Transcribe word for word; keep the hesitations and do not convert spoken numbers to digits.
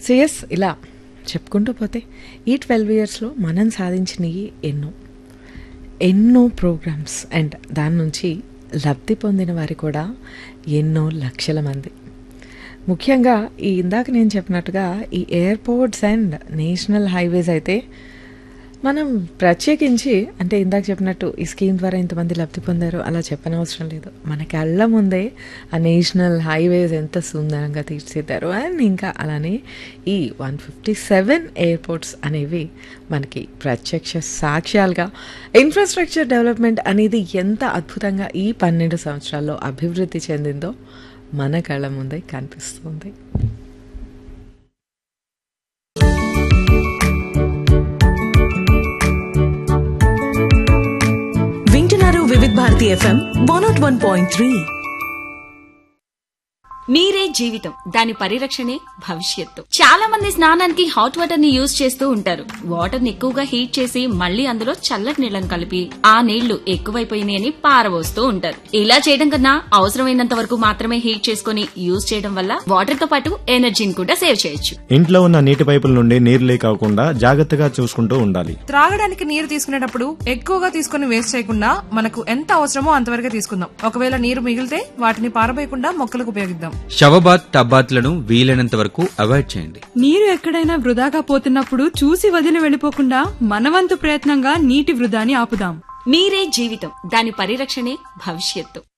So yes ఇలా చెప్పుకుంటూ పోతే ఈ ట్వెల్వ్ ఇయర్స్లో మనం సాధించినవి ఎన్నో ఎన్నో ప్రోగ్రామ్స్ అండ్ దాని నుంచి లబ్ధి పొందిన వారి కూడా ఎన్నో లక్షల మంది. ముఖ్యంగా ఈ ఇందాక నేను చెప్పినట్టుగా ఈ ఎయిర్పోర్ట్స్ అండ్ నేషనల్ హైవేస్ అయితే మనం ప్రత్యేకించి అంటే ఇందాక చెప్పినట్టు ఈ స్కీమ్ ద్వారా ఇంతమంది లబ్ధి పొందారు అలా చెప్పనవసరం లేదు. మన కళ్ళ ముందే ఆ నేషనల్ హైవేస్ ఎంత సుందరంగా తీర్చిదిద్దారు. అండ్ ఇంకా అలానే ఈ వన్ ఫిఫ్టీ సెవెన్ ఎయిర్పోర్ట్స్ అనేవి మనకి ప్రత్యక్ష సాక్ష్యాలుగా ఇన్ఫ్రాస్ట్రక్చర్ డెవలప్మెంట్ అనేది ఎంత అద్భుతంగా ఈ పన్నెండు సంవత్సరాల్లో అభివృద్ధి చెందిందో మన కళ్ళ ముందే కనిపిస్తుంది. వింటున్నారు వివిధ Bharati FM one not one point three. నీరే జీవితం, దాని పరిరక్షణే భవిష్యత్తు. చాలా మంది స్నానానికి హాట్ వాటర్ ని యూజ్ చేస్తూ ఉంటారు. వాటర్ ని ఎక్కువగా హీట్ చేసి మళ్లీ అందులో చల్లటి నీళ్లను కలిపి ఆ నీళ్లు ఎక్కువైపోయినాయని పారబోస్తూ ఉంటారు. ఇలా చేయడం కన్నా అవసరమైనంత వరకు మాత్రమే హీట్ చేసుకుని యూజ్ చేయడం వల్ల వాటర్ తో పాటు ఎనర్జీని కూడా సేవ్ చేయొచ్చు. ఇంట్లో ఉన్న నీటి పైపుల నుండి నీరు లీక్ అవ్వకుండా జాగ్రత్తగా చూసుకుంటూ ఉండాలి. త్రాగడానికి నీరు తీసుకునేటప్పుడు ఎక్కువగా తీసుకుని వేస్ట్ చేయకుండా మనకు ఎంత అవసరమో అంతవరకే తీసుకుందాం. ఒకవేళ నీరు మిగిలితే వాటిని పారబోయకుండా మొక్కలకు ఉపయోగిద్దాం. షవబాత్ టబ్బాత్లను వీలైనంత వరకు అవాయిడ్ చేయండి. నీరు ఎక్కడైనా వృధాగా పోతున్నప్పుడు చూసి వదిలి వెళ్లిపోకుండా మనవంతు ప్రయత్నంగా నీటి వృధాని ఆపుదాం. నీరే జీవితం, దాని పరిరక్షణే భవిష్యత్తు.